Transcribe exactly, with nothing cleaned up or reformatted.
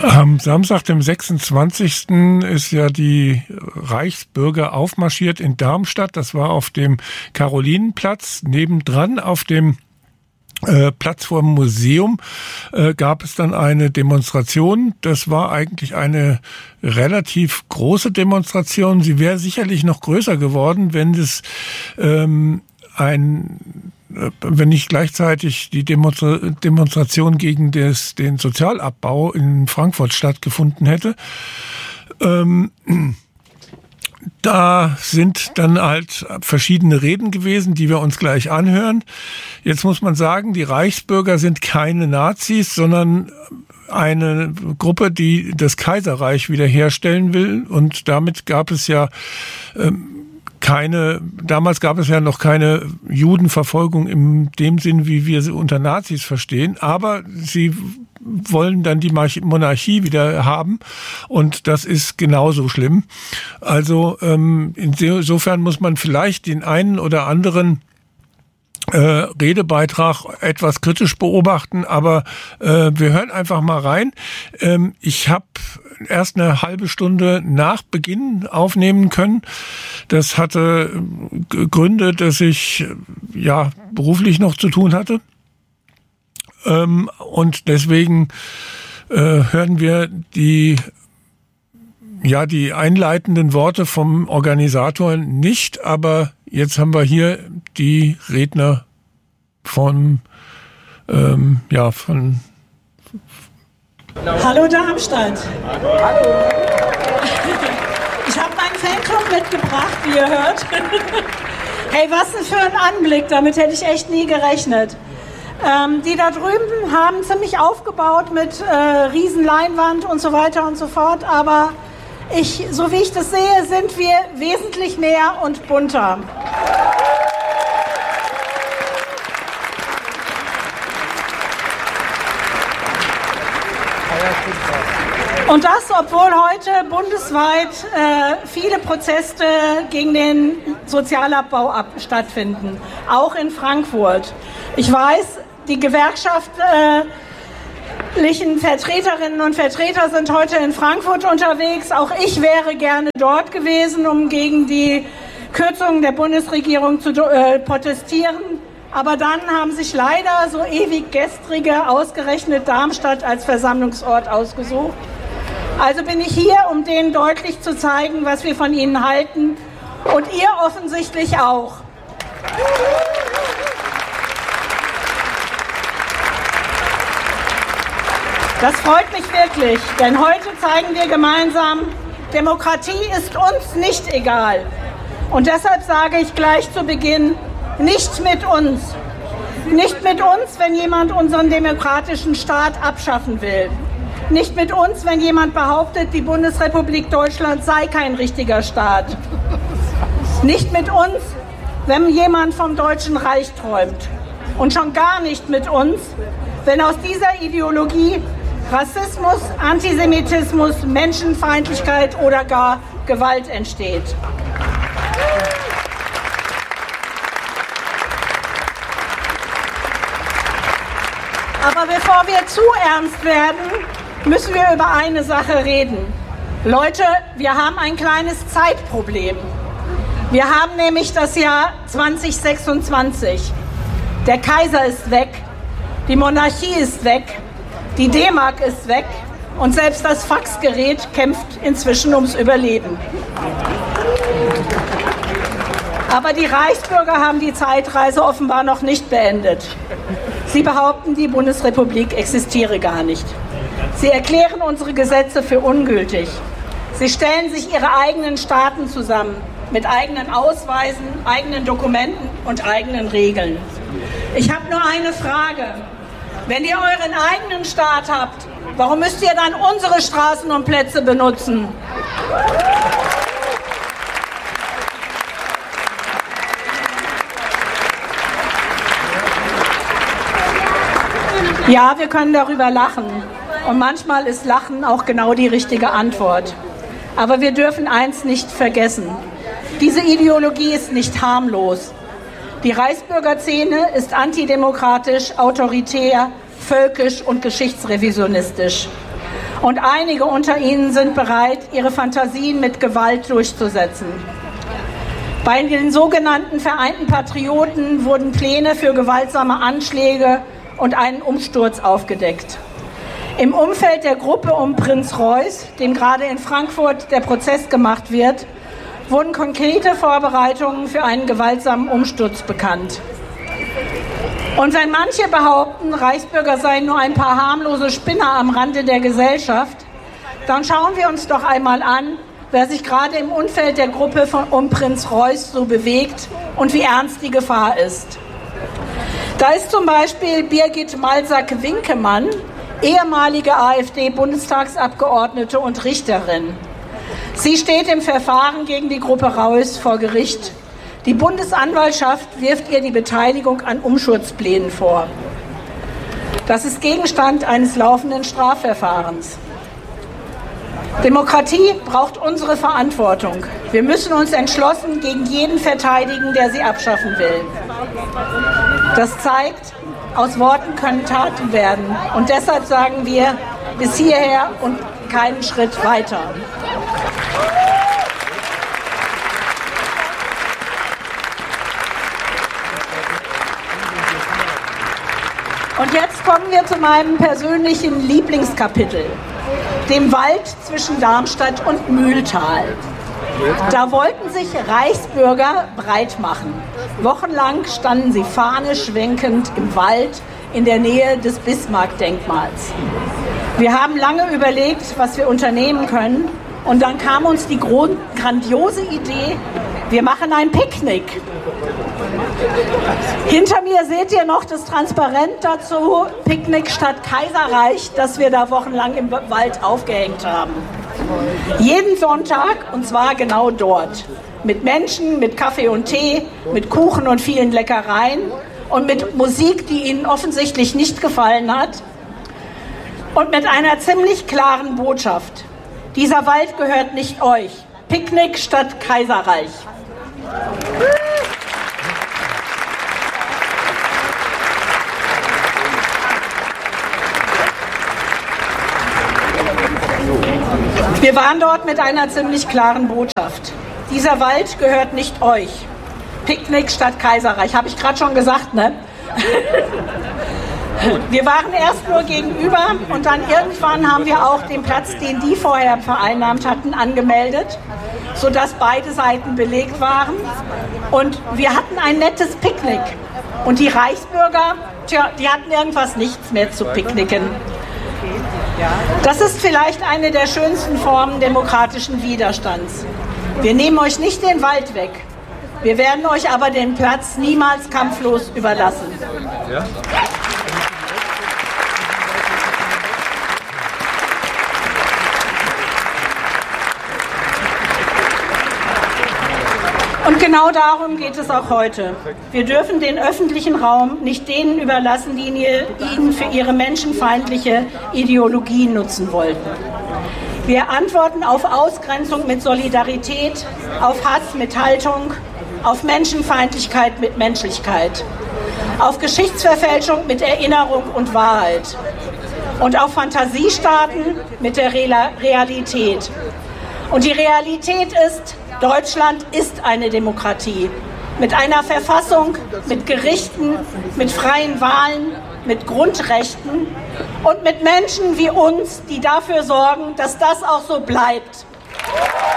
Am Samstag, dem sechsundzwanzigsten ist ja die Reichsbürger aufmarschiert in Darmstadt. Das war auf dem Karolinenplatz. Nebendran auf dem äh, Platz vor dem Museum äh, gab es dann eine Demonstration. Das war eigentlich eine relativ große Demonstration. Sie wäre sicherlich noch größer geworden, wenn es ähm, ein wenn nicht gleichzeitig die Demonstra- Demonstration gegen des, den Sozialabbau in Frankfurt stattgefunden hätte. Ähm, da sind dann halt verschiedene Reden gewesen, die wir uns gleich anhören. Jetzt muss man sagen, die Reichsbürger sind keine Nazis, sondern eine Gruppe, die das Kaiserreich wiederherstellen will. Und damit gab es ja ähm, keine, damals gab es ja noch keine Judenverfolgung in dem Sinn, wie wir sie unter Nazis verstehen, aber sie wollen dann die Monarchie wieder haben und das ist genauso schlimm. Also ähm, insofern muss man vielleicht den einen oder anderen Äh, Redebeitrag etwas kritisch beobachten, aber äh, wir hören einfach mal rein. Ähm, ich habe erst eine halbe Stunde nach Beginn aufnehmen können. Das hatte äh, Gründe, dass ich äh, ja beruflich noch zu tun hatte. Ähm, und deswegen äh, hören wir die ja die einleitenden Worte vom Organisator nicht, aber jetzt haben wir hier die Redner von, ähm, ja, von... Hallo Darmstadt. Hallo. Ich habe meinen Fanclub mitgebracht, wie ihr hört. Hey, was denn für ein Anblick, damit hätte ich echt nie gerechnet. Ähm, die da drüben haben ziemlich aufgebaut mit äh, Riesenleinwand und so weiter und so fort, aber ich, so wie ich das sehe, sind wir wesentlich mehr und bunter. Und das, obwohl heute bundesweit äh, viele Proteste gegen den Sozialabbau ab, stattfinden, auch in Frankfurt. Ich weiß, die gewerkschaftlichen äh, Vertreterinnen und Vertreter sind heute in Frankfurt unterwegs. Auch ich wäre gerne dort gewesen, um gegen die Kürzungen der Bundesregierung zu äh, protestieren. Aber dann haben sich leider so ewig Gestrige ausgerechnet Darmstadt als Versammlungsort ausgesucht. Also bin ich hier, um denen deutlich zu zeigen, was wir von ihnen halten. Und ihr offensichtlich auch. Das freut mich wirklich, denn heute zeigen wir gemeinsam, Demokratie ist uns nicht egal. Und deshalb sage ich gleich zu Beginn, nicht mit uns. Nicht mit uns, wenn jemand unseren demokratischen Staat abschaffen will. Nicht mit uns, wenn jemand behauptet, die Bundesrepublik Deutschland sei kein richtiger Staat. Nicht mit uns, wenn jemand vom Deutschen Reich träumt. Und schon gar nicht mit uns, wenn aus dieser Ideologie Rassismus, Antisemitismus, Menschenfeindlichkeit oder gar Gewalt entsteht. Aber bevor wir zu ernst werden, müssen wir über eine Sache reden. Leute, wir haben ein kleines Zeitproblem. Wir haben nämlich das Jahr zwanzig sechsundzwanzig. Der Kaiser ist weg, die Monarchie ist weg, die D-Mark ist weg und selbst das Faxgerät kämpft inzwischen ums Überleben. Aber die Reichsbürger haben die Zeitreise offenbar noch nicht beendet. Sie behaupten, die Bundesrepublik existiere gar nicht. Sie erklären unsere Gesetze für ungültig. Sie stellen sich ihre eigenen Staaten zusammen, mit eigenen Ausweisen, eigenen Dokumenten und eigenen Regeln. Ich habe nur eine Frage. Wenn ihr euren eigenen Staat habt, warum müsst ihr dann unsere Straßen und Plätze benutzen? Ja, wir können darüber lachen. Und manchmal ist Lachen auch genau die richtige Antwort. Aber wir dürfen eins nicht vergessen. Diese Ideologie ist nicht harmlos. Die Reichsbürgerszene ist antidemokratisch, autoritär, völkisch und geschichtsrevisionistisch. Und einige unter ihnen sind bereit, ihre Fantasien mit Gewalt durchzusetzen. Bei den sogenannten Vereinten Patrioten wurden Pläne für gewaltsame Anschläge und einen Umsturz aufgedeckt. Im Umfeld der Gruppe um Prinz Reuß, dem gerade in Frankfurt der Prozess gemacht wird, wurden konkrete Vorbereitungen für einen gewaltsamen Umsturz bekannt. Und wenn manche behaupten, Reichsbürger seien nur ein paar harmlose Spinner am Rande der Gesellschaft, dann schauen wir uns doch einmal an, wer sich gerade im Umfeld der Gruppe von, um Prinz Reuß so bewegt und wie ernst die Gefahr ist. Da ist zum Beispiel Birgit Malsack-Winkemann, ehemalige AfD-Bundestagsabgeordnete und Richterin. Sie steht im Verfahren gegen die Gruppe Reuß vor Gericht. Die Bundesanwaltschaft wirft ihr die Beteiligung an Umsturzplänen vor. Das ist Gegenstand eines laufenden Strafverfahrens. Demokratie braucht unsere Verantwortung. Wir müssen uns entschlossen gegen jeden verteidigen, der sie abschaffen will. Das zeigt, aus Worten können Taten werden. Und deshalb sagen wir, bis hierher und keinen Schritt weiter. Und jetzt kommen wir zu meinem persönlichen Lieblingskapitel, dem Wald zwischen Darmstadt und Mühltal. Da wollten sich Reichsbürger breit machen. Wochenlang standen sie Fahne schwenkend im Wald in der Nähe des Bismarck-Denkmals. Wir haben lange überlegt, was wir unternehmen können, und dann kam uns die grandiose Idee, wir machen ein Picknick. Hinter mir seht ihr noch das Transparent dazu, Picknick statt Kaiserreich, das wir da wochenlang im Wald aufgehängt haben. Jeden Sonntag, und zwar genau dort. Mit Menschen, mit Kaffee und Tee, mit Kuchen und vielen Leckereien und mit Musik, die ihnen offensichtlich nicht gefallen hat. Und mit einer ziemlich klaren Botschaft. Dieser Wald gehört nicht euch. Picknick statt Kaiserreich. Wir waren dort mit einer ziemlich klaren Botschaft. Dieser Wald gehört nicht euch. Picknick statt Kaiserreich. Habe ich gerade schon gesagt, ne? Wir waren erst nur gegenüber und dann irgendwann haben wir auch den Platz, den die vorher vereinnahmt hatten, angemeldet, sodass beide Seiten belegt waren. Und wir hatten ein nettes Picknick. Und die Reichsbürger, tja, die hatten irgendwas nichts mehr zu picknicken. Das ist vielleicht eine der schönsten Formen demokratischen Widerstands. Wir nehmen euch nicht den Wald weg. Wir werden euch aber den Platz niemals kampflos überlassen. Ja? Und genau darum geht es auch heute. Wir dürfen den öffentlichen Raum nicht denen überlassen, die ihn für ihre menschenfeindliche Ideologie nutzen wollten. Wir antworten auf Ausgrenzung mit Solidarität, auf Hass mit Haltung, auf Menschenfeindlichkeit mit Menschlichkeit, auf Geschichtsverfälschung mit Erinnerung und Wahrheit und auf Fantasiestaaten mit der Realität. Und die Realität ist, Deutschland ist eine Demokratie. Mit einer Verfassung, mit Gerichten, mit freien Wahlen, mit Grundrechten und mit Menschen wie uns, die dafür sorgen, dass das auch so bleibt.